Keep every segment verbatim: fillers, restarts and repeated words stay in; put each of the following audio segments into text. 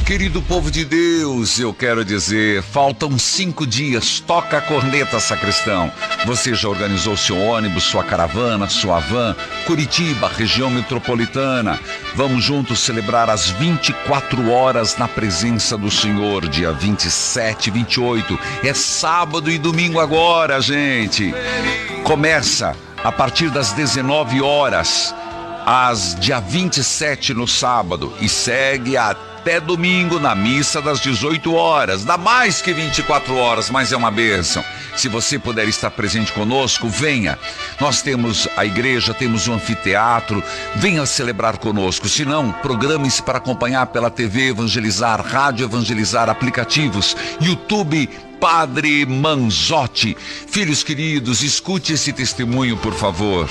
Querido povo de Deus, eu quero dizer, faltam cinco dias, toca a corneta, sacristão. Você já organizou seu ônibus, sua caravana, sua van, Curitiba, região metropolitana. Vamos juntos celebrar as vinte e quatro horas na presença do Senhor, dia vinte e sete, vinte e oito. É sábado e domingo agora, gente. Começa a partir das dezenove horas, às dia vinte e sete no sábado, e segue até Até domingo na missa das dezoito horas. Dá mais que vinte e quatro horas, mas é uma bênção. Se você puder estar presente conosco, venha. Nós temos a igreja, temos o anfiteatro. Venha celebrar conosco. Se não, programe-se para acompanhar pela T V Evangelizar, Rádio Evangelizar, aplicativos, YouTube Padre Manzotti. Filhos queridos, escute esse testemunho, por favor.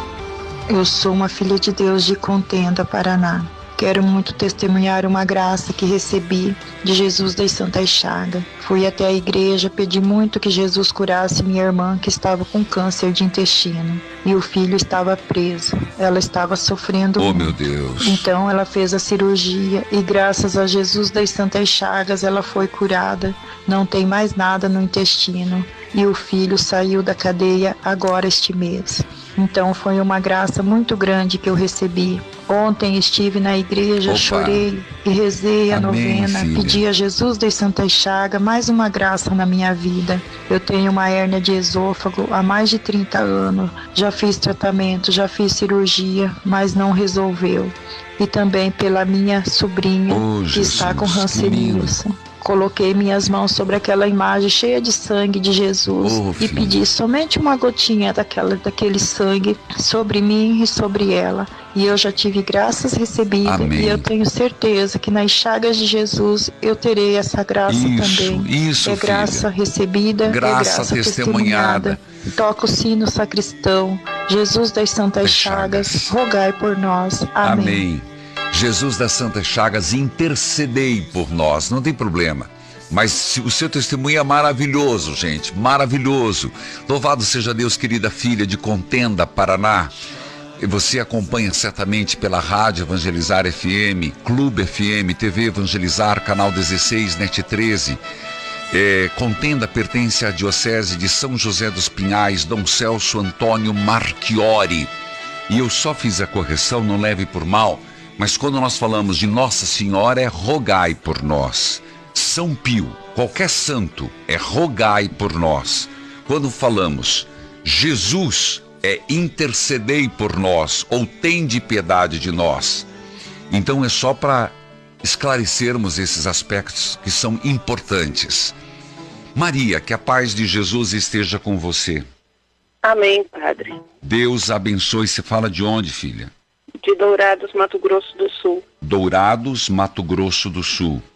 Eu sou uma filha de Deus de Contenda, Paraná. Quero muito testemunhar uma graça que recebi de Jesus das Santas Chagas. Fui até a igreja, pedi muito que Jesus curasse minha irmã que estava com câncer de intestino. E o filho estava preso. Ela estava sofrendo Oh, muito. meu Deus. Então ela fez a cirurgia e graças a Jesus das Santas Chagas ela foi curada. Não tem mais nada no intestino. E o filho saiu da cadeia agora este mês. Então foi uma graça muito grande que eu recebi. Ontem estive na igreja, Opa. chorei e rezei a Amém, novena, filha. pedi a Jesus das Santas Chagas mais uma graça na minha vida. Eu tenho uma hérnia de esôfago há mais de trinta anos, já fiz tratamento, já fiz cirurgia, mas não resolveu. E também pela minha sobrinha Oh, que Jesus, está com que Hanseníase. Coloquei minhas mãos sobre aquela imagem cheia de sangue de Jesus Oh, e filho. pedi somente uma gotinha daquela, daquele sangue sobre mim e sobre ela. E eu já tive graças recebidas. Amém. E eu tenho certeza que nas chagas de Jesus eu terei essa graça Isso, também. isso, é filha. graça recebida, Graça é graça testemunhada. testemunhada. Toca o sino, sacristão. Jesus das Santas Das Chagas, Chagas. rogai por nós. Amém. Amém. Jesus das Santas Chagas, intercedei por nós, não tem problema. Mas se- o seu testemunho é maravilhoso, gente, maravilhoso. Louvado seja Deus, querida filha de Contenda, Paraná. E você acompanha certamente pela Rádio Evangelizar F M, Clube F M, T V Evangelizar, Canal dezesseis, Net treze. É, Contenda pertence à Diocese de São José dos Pinhais, Dom Celso Antônio Marchiori. E eu só fiz a correção, não leve por mal, mas quando nós falamos de Nossa Senhora, é rogai por nós. São Pio, qualquer santo, é rogai por nós. Quando falamos Jesus, é intercedei por nós, ou tende piedade de nós. Então é só para esclarecermos esses aspectos que são importantes. Maria, que a paz de Jesus esteja com você. Amém, Padre. Deus abençoe. Você fala de onde, filha? De Dourados, Mato Grosso do Sul. Dourados, Mato Grosso do Sul.